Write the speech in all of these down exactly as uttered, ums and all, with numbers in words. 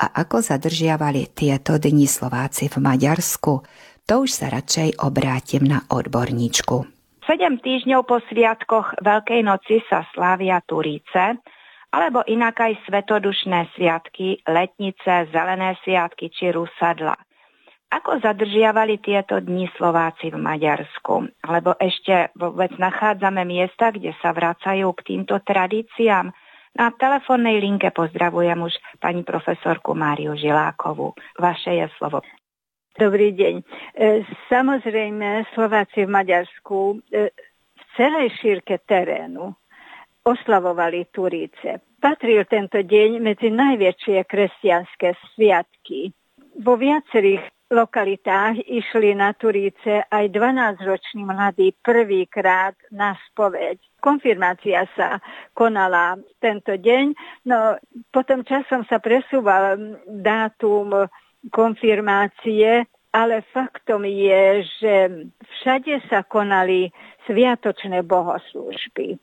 a ako zadržiavali tieto dni Slováci v Maďarsku, to už sa radšej obrátim na odborníčku. Sedem týždňov po sviatkoch Veľkej noci sa slávia Turíce, alebo inak aj svetodušné sviatky, letnice, zelené sviatky či Rusadla. Ako zadržiavali tieto dni Slováci v Maďarsku? Alebo ešte vôbec nachádzame miesta, kde sa vracajú k týmto tradíciám? Na telefónnej linke pozdravujem už pani profesorku Máriu Žilákovú. Vaše je slovo. Dobrý deň. Samozrejme, Slováci v Maďarsku v celej šírke terénu oslavovali Turíce. Patril tento deň medzi najväčšie kresťanské sviatky. Vo viacerých lokalitách išli na Turíce aj dvanásťroční mladí prvýkrát na spoveď. Konfirmácia sa konala tento deň, no potom časom sa presúval dátum konfirmácie, ale faktom je, že všade sa konali sviatočné bohoslúžby.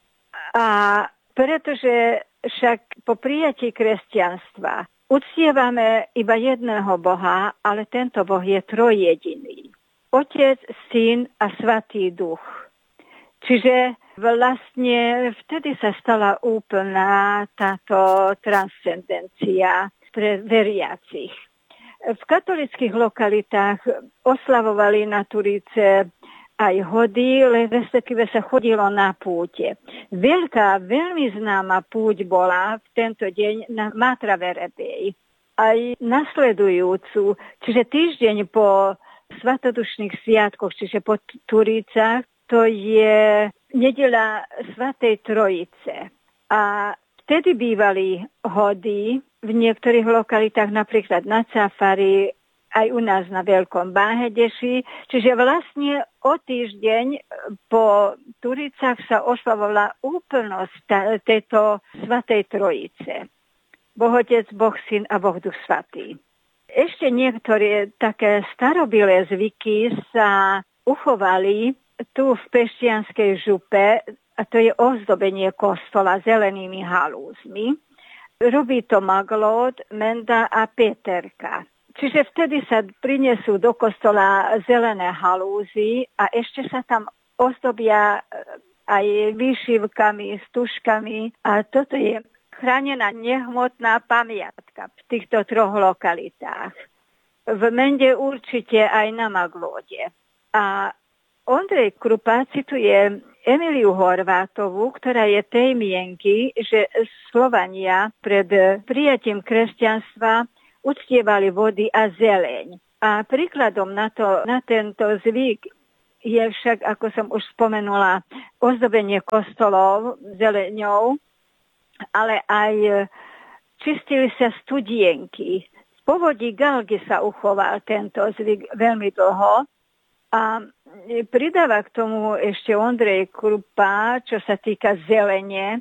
A pretože však po prijatí kresťanstva uctievame iba jedného Boha, ale tento Boh je trojjediný. Otec, Syn a Svätý Duch. Čiže vlastne vtedy sa stala úplná táto transcendencia pre veriacich. V katolických lokalitách oslavovali na Turíce aj hody, respektíve sa chodilo na púte. Veľká, veľmi známa púť bola v tento deň na Matra Verebej. Aj nasledujúcu, čiže týždeň po svatodušných sviatkoch, čiže po Turícach, to je nedeľa Svätej Trojice. A vtedy bývali hody v niektorých lokalitách, napríklad na Cafari, aj u nás na Veľkom Báhedeši. Čiže vlastne o týždeň po Turicách sa oslavovala úplnosť tejto Svätej Trojice. Boh Otec, Boh Syn a Boh Duch Svätý. Ešte niektoré také starobilé zvyky sa uchovali tu v Pešťanskej župe, a to je ozdobenie kostola zelenými halúzmi. Robí to Maglód, Menda a Peterka. Čiže vtedy sa prinesú do kostola zelené halúzy a ešte sa tam ozdobia aj výšivkami, stužkami. A toto je chránená nehmotná pamiatka v týchto troch lokalitách. V Mende určite aj na Maglóde. A Ondrej Krupa cituje Emiliu Horvátovú, ktorá je tej mienky, že Slovania pred prijatím kresťanstva uctievali vody a zeleň. A príkladom na, to, na tento zvyk je však, ako som už spomenula, ozdobenie kostolov zeleňou, ale aj čistili sa studienky. V povodí Galgy sa uchoval tento zvyk veľmi dlho a pridáva k tomu ešte Ondrej Krupa, čo sa týka zelene,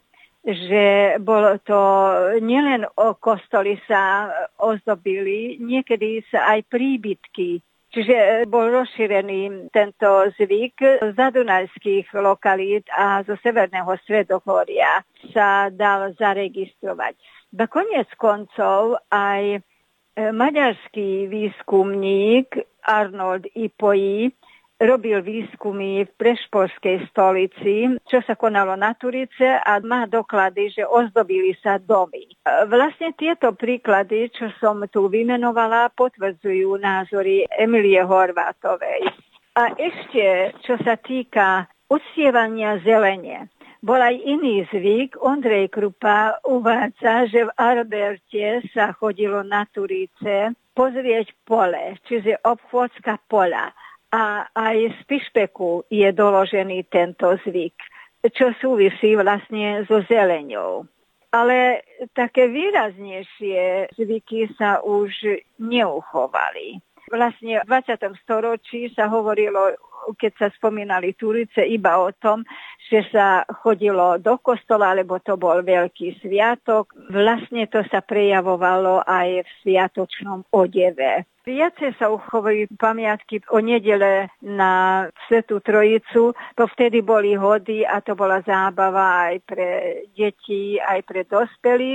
že bolo to nielen o kostoly sa ozdobili, niekedy sa aj príbytky. Čiže bol rozšírený tento zvyk z zadunajských lokalít a zo Severného Stredohoria sa dal zaregistrovať. Na koniec koncov aj maďarský výskumník Arnold Ipoi robil výskumy v Prešporskej stolici, čo sa konalo na Turice a má doklady, že ozdobili sa domy. Vlastne tieto príklady, čo som tu vymenovala, potvrdzujú názory Emilie Horvátovej. A ešte, čo sa týka uctievania zelene, bol aj iný zvyk. Ondrej Krupa uvádza, že v Alberte sa chodilo na Turice pozrieť pole, čiže obchôdzka poľa. A aj z Pišpeku je doložený tento zvyk, čo súvisí vlastne so zeleňou. Ale také výraznejšie zvyky sa už neuchovali. Vlastne v dvadsiatom storočí sa hovorilo, keď sa spomínali Turice, iba o tom, že sa chodilo do kostola, lebo to bol veľký sviatok. Vlastne to sa prejavovalo aj v sviatočnom odeve. Viacej sa uchovajú pamiatky o nedele na Svätú Trojicu, to vtedy boli hody a to bola zábava aj pre deti, aj pre dospelých.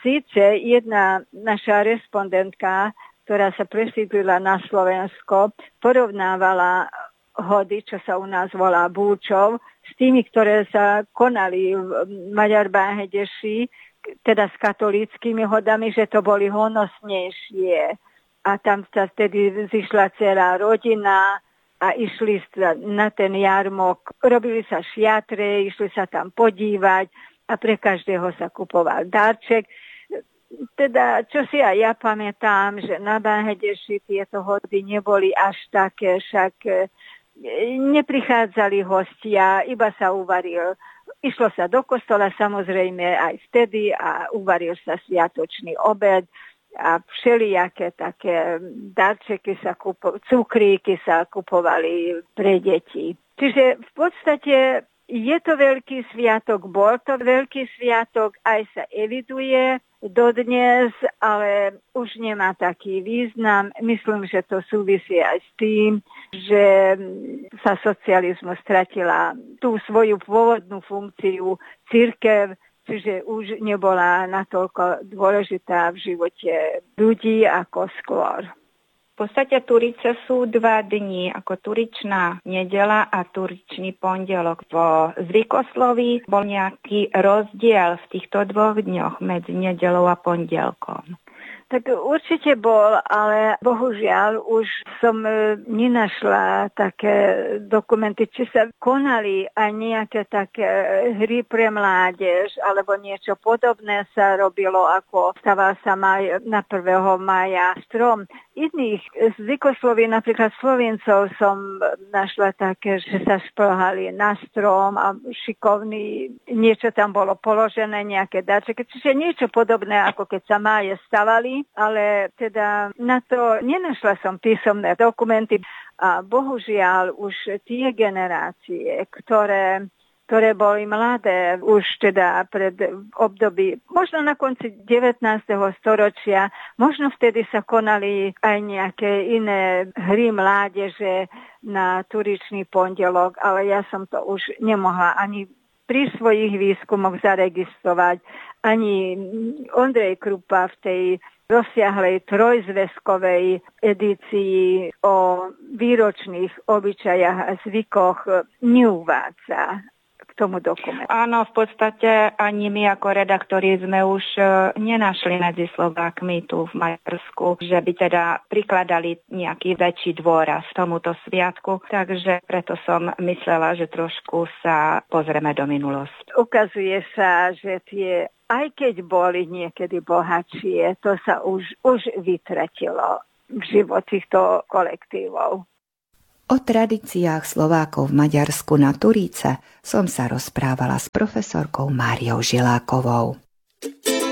Síce jedna naša respondentka, ktorá sa presídlila na Slovensko, porovnávala hody, čo sa u nás volá búčov, s tými, ktoré sa konali v Maďarbáhedeši, teda s katolíckymi hodami, že to boli honosnejšie. A tam sa vtedy zišla celá rodina a išli na ten jarmok. Robili sa šiatre, išli sa tam podívať a pre každého sa kupoval darček. Teda, čo si aj ja pamätám, že na Báhedeši tieto hody neboli až také, však neprichádzali hostia, iba sa uvaril. Išlo sa do kostola samozrejme aj vtedy a uvaril sa sviatočný obed a všelijaké také darčeky sa kupovali, cukríky sa kupovali pre deti. Čiže v podstate je to veľký sviatok, bol to veľký sviatok, aj sa eviduje dodnes, ale už nemá taký význam. Myslím, že to súvisí aj s tým, že sa socializmus stratila tú svoju pôvodnú funkciu cirkev, čiže už nebola natoľko dôležitá v živote ľudí ako skôr. V podstate Turice sú dva dni, ako Turičná nedeľa a Turičný pondelok. Vo zvykosloví bol nejaký rozdiel v týchto dvoch dňoch medzi nedeľou a pondelkom. Tak určite bol, ale bohužiaľ už som nenašla také dokumenty, či sa konali aj nejaké také hry pre mládež, alebo niečo podobné sa robilo, ako staval sa maj, na prvého mája strom. Iných zvykosloví, napríklad Slovincov, som našla také, že sa šplhali na strom a šikovní, niečo tam bolo položené, nejaké darčeky, čiže niečo podobné, ako keď sa máje stavali, ale teda na to nenašla som písomné dokumenty a bohužiaľ už tie generácie, ktoré ktoré boli mladé už teda pred období, možno na konci devätnásteho storočia, možno vtedy sa konali aj nejaké iné hry mládeže na Turičný pondelok, ale ja som to už nemohla ani pri svojich výskumoch zaregistrovať, ani Ondrej Krupa v tej rozsiahlej trojzväzkovej edícii o výročných obyčajach a zvykoch neuvádza tomu dokumentu. Áno, v podstate ani my ako redaktori sme už nenašli medzi Slovákmi tu v Maďarsku, že by teda prikladali nejaký väčší dôraz tomuto sviatku, takže preto som myslela, že trošku sa pozrieme do minulosti. Ukazuje sa, že tie, aj keď boli niekedy bohatšie, to sa už, už vytratilo v život týchto kolektívov. O tradíciách Slovákov v Maďarsku na Turíce som sa rozprávala s profesorkou Máriou Žilákovou.